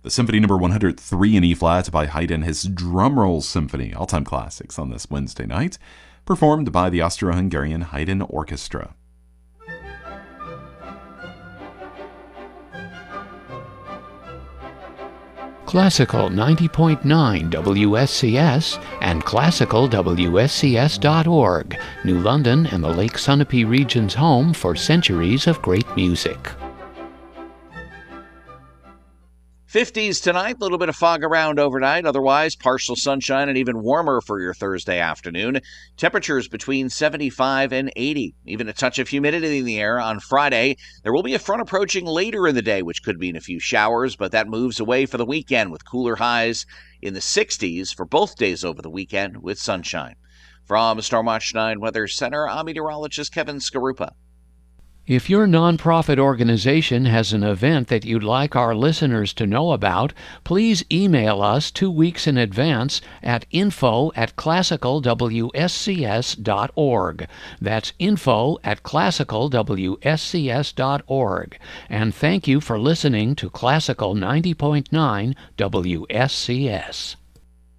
the Symphony Number 103 in E-flat by Haydn, his Drumroll Symphony, all-time classics on this Wednesday night, performed by the Austro-Hungarian Haydn Orchestra. Classical 90.9 WSCS and classicalwscs.org, New London and the Lake Sunapee region's home for centuries of great music. 50s tonight, a little bit of fog around overnight, otherwise partial sunshine and even warmer for your Thursday afternoon. Temperatures between 75 and 80, even a touch of humidity in the air on Friday. There will be a front approaching later in the day, which could mean a few showers, but that moves away for the weekend with cooler highs in the 60s for both days over the weekend with sunshine. From Stormwatch 9 Weather Center, I'm meteorologist Kevin Skarupa. If your nonprofit organization has an event that you'd like our listeners to know about, please email us 2 weeks in advance at info@classicalwscs.org. That's info@classicalwscs.org. And thank you for listening to Classical 90.9 WSCS.